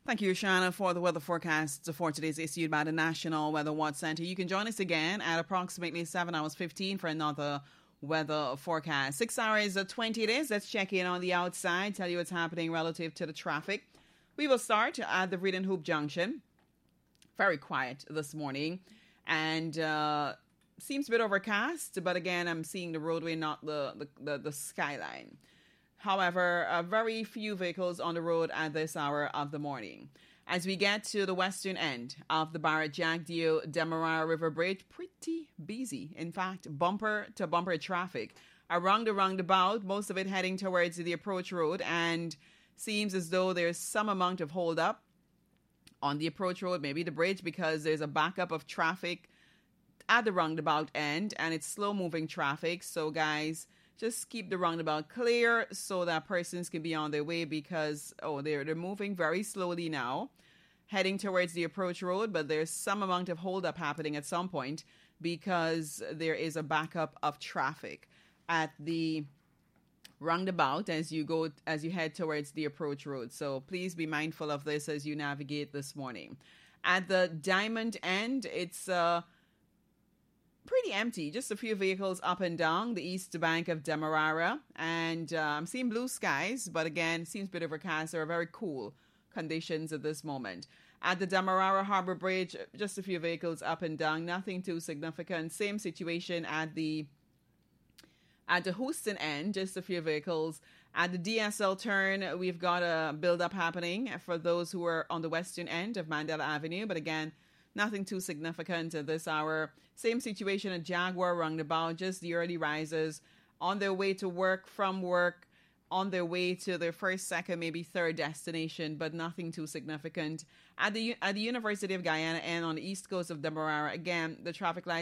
Thank you, Shanna, for the weather forecast for today's issued by the National Weather Watch Center. You can join us again at approximately 7 hours 15 for another weather forecast. 6 hours 20 it is. Let's check in on the outside, tell you what's happening relative to the traffic. We will start at the Reed and Hoop Junction. Very quiet this morning, and seems a bit overcast, but again, I'm seeing the roadway, not the skyline. However, very few vehicles on the road at this hour of the morning. As we get to the western end of the Barrett Jack Dio Demerara River Bridge, pretty busy. In fact, bumper to bumper traffic around the roundabout, most of it heading towards the approach road, and seems as though there's some amount of hold up on the approach road, maybe the bridge, because there's a backup of traffic at the roundabout end, and it's slow moving traffic. So guys, just keep the roundabout clear so that persons can be on their way, because they're moving very slowly now, heading towards the approach road, but there's some amount of holdup happening at some point because there is a backup of traffic at the roundabout as you head towards the approach road. So please be mindful of this as you navigate this morning. At the Diamond end, it's pretty empty, just a few vehicles up and down the east bank of Demerara, and I'm seeing blue skies, but again, it seems a bit overcast. There are very cool conditions at this moment. At the Demerara Harbor Bridge, just a few vehicles up and down, nothing too significant. Same situation at the Houston end, just a few vehicles. At the DSL turn, we've got a build-up happening for those who are on the western end of Mandela Avenue, but again, nothing too significant at this hour. Same situation at Jaguar roundabout, just the early risers on their way to work, from work, on their way to their first, second, maybe third destination, but nothing too significant. At the University of Guyana and on the east coast of Demerara, again, the traffic lights